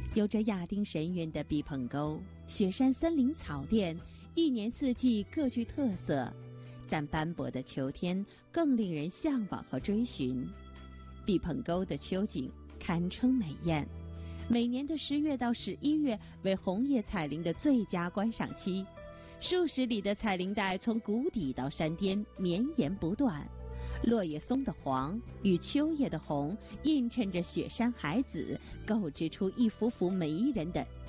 有着亚丁神韵的毕棚沟、雪山森林草甸，一年四季各具特色，在斑驳的秋天更令人向往和追寻。毕棚沟的秋景堪称美艳，每年的10月到11月为红叶彩铃的最佳观赏期，数十里的彩铃带从谷底到山巅绵延不断，落叶松的黄与秋叶的红映衬着雪山海紫，构织出一幅幅迷人的